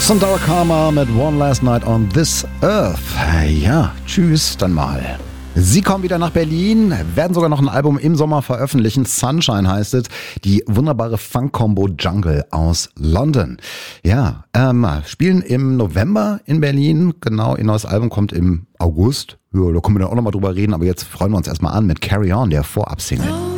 Sandara Karma mit One Last Night on This Earth. Ja, tschüss, dann mal. Sie kommen wieder nach Berlin, werden sogar noch ein Album im Sommer veröffentlichen. Sunshine heißt es. Die wunderbare Funk-Combo Jungle aus London. Ja, spielen im November in Berlin. Genau, ihr neues Album kommt im August. Ja, da können wir dann auch nochmal drüber reden. Aber jetzt freuen wir uns erstmal an mit Carry On, der Vorab-Single.